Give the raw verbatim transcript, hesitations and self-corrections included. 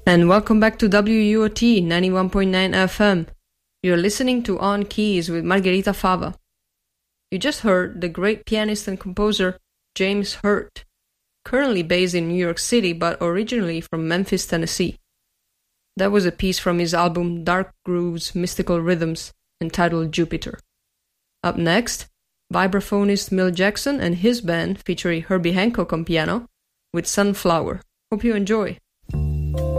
And welcome back to W U O T ninety-one point nine F M. You're listening to On Keys with Margherita Fava. You just heard the great pianist and composer James Hurt, currently based in New York City but originally from Memphis, Tennessee. That was a piece from his album Dark Grooves, Mystical Rhythms, entitled Jupiter. Up next, vibraphonist Milt Jackson and his band featuring Herbie Hancock on piano with Sunflower. Hope you enjoy.